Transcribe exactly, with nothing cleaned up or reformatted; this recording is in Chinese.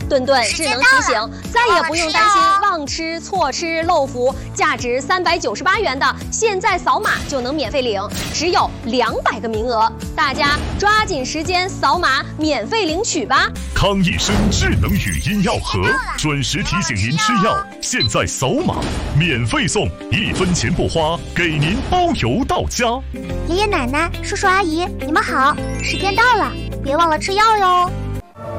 顿顿智能提醒，再也不用担心忘吃、错吃、漏服。价值三百九十八元的，现在扫码就能免费领，只有两百个名额，大家抓紧时间扫码免费领取吧。 康益生智能语音药盒，准时提醒您吃药。现在扫码免费送，一分钱不花，给您包邮到家。 爷爷奶奶、叔叔阿姨，你们好，时间到了，别忘了吃药哟。